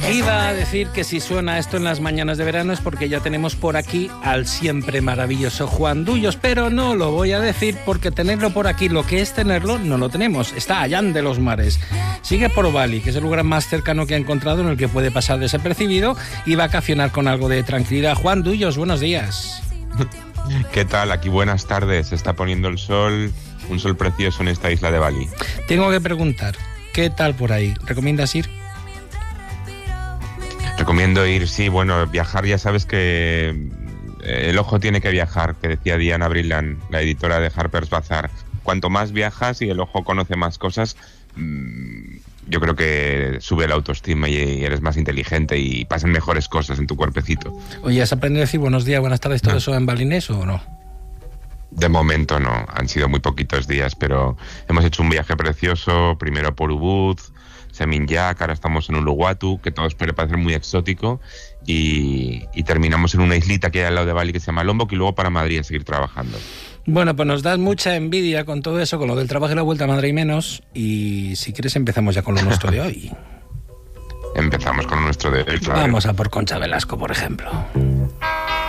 Iba a decir que si suena esto en las mañanas de verano es porque ya tenemos por aquí al siempre maravilloso Juan Dullos, pero no lo voy a decir porque tenerlo por aquí, lo que es tenerlo, no lo tenemos. Está allá de los mares. Sigue por Bali, que es el lugar más cercano que ha encontrado en el que puede pasar desapercibido y vacacionar con algo de tranquilidad. Juan Dullos, buenos días. ¿Qué tal? Aquí buenas tardes. Se está poniendo el sol, un sol precioso en esta isla de Bali. Tengo que preguntar, ¿qué tal por ahí? ¿Recomiendas ir? Recomiendo ir, sí, bueno, viajar, ya sabes que el ojo tiene que viajar, que decía Diana Brilland, la editora de Harper's Bazaar. Cuanto más viajas y el ojo conoce más cosas, yo creo que sube la autoestima y eres más inteligente y pasan mejores cosas en tu cuerpecito. Oye, ¿has aprendido a decir buenos días, buenas tardes, todo eso en balinés o no? De momento no, han sido muy poquitos días, pero hemos hecho un viaje precioso, primero por Ubud, Seminyak, ahora estamos en Uluwatu, que todo puede parecer muy exótico, y terminamos en una islita que hay al lado de Bali que se llama Lombok, y luego para Madrid a seguir trabajando. Bueno, pues nos das mucha envidia con todo eso, con lo del trabajo y la vuelta a Madrid menos, y si quieres empezamos ya con lo nuestro de hoy. Empezamos con lo nuestro de hoy, claro. Vamos a por Concha Velasco, por ejemplo.